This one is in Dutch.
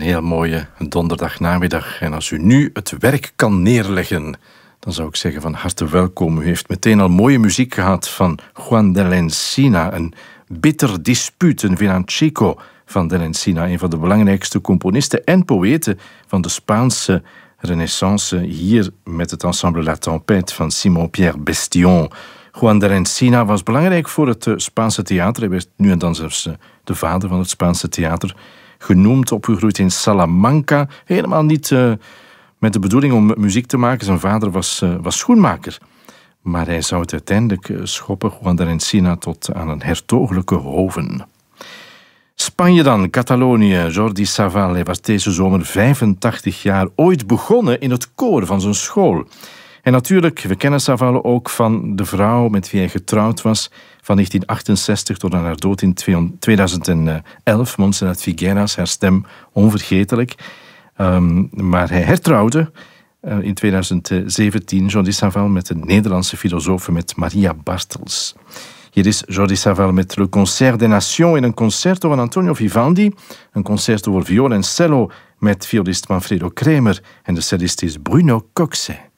heel mooie donderdagnamiddag. En als u nu het werk kan neerleggen, dan zou ik zeggen van harte welkom. U heeft meteen al mooie muziek gehad van Juan de la Encina, een bitter dispuut, een villancico van de la Encina, een van de belangrijkste componisten en poëten van de Spaanse Renaissance, hier met het ensemble La Tempête van Simon-Pierre Bestion. Juan de la Encina was belangrijk voor het Spaanse theater. Hij werd nu en dan zelfs de vader van het Spaanse theater genoemd, opgegroeid in Salamanca. Helemaal niet met de bedoeling om muziek te maken. Zijn vader was schoenmaker. Maar hij zou het uiteindelijk schoppen, Juan de la Encina, tot aan een hertogelijke hoven. Spanje dan, Catalonië. Jordi Savall, hij was deze zomer 85 jaar, ooit begonnen in het koor van zijn school. En natuurlijk, we kennen Savall ook van de vrouw met wie hij getrouwd was van 1968 tot aan haar dood in 2011. Montserrat Figueras, haar stem onvergetelijk. Maar hij hertrouwde in 2017 Jordi Savall met een Nederlandse filosoof, met Maria Bartels. Hier is Jordi Savall met Le Concert des Nations in een concerto van Antonio Vivaldi. Een concerto voor viool en cello met violist Manfredo Kremer en de cellist is Bruno Coxet.